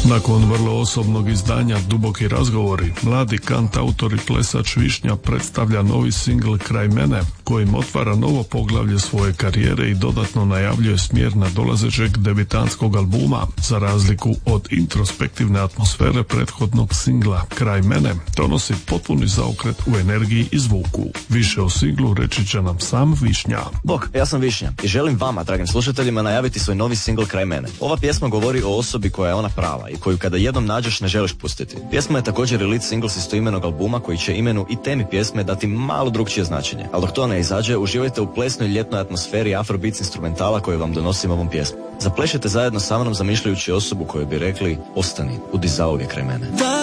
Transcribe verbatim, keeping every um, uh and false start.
Nakon vrlo osobnog izdanja Duboki razgovori, mladi kantautor i plesač Višnja predstavlja novi singl Kraj mene, kojim otvara novo poglavlje svoje karijere i dodatno najavljuje smjer nadolazećeg debitanskog albuma. Za razliku od introspektivne atmosfere prethodnog singla Kraj mene, donosi potpuni zaokret u energiji i zvuku. Više o singlu reći će nam sam Višnja. Bog, ja sam Višnja i želim vama, dragim slušateljima, najaviti svoj novi singl Kraj mene. Ova pjesma govori o osobi koja je ona prava i koju kada jednom nađeš ne želiš pustiti. Pjesma je također release single s istoimenog albuma koji će imenu i temi pjesme dati malo drugčije značenje. Ali dok to ne izađe, uživajte u plesnoj ljetnoj atmosferi afrobeats instrumentala koju vam donosim ovom pjesmom. Zaplešite zajedno sa mnom zamišljajući osobu koju bi rekli ostani, budi zauvijek kraj mene.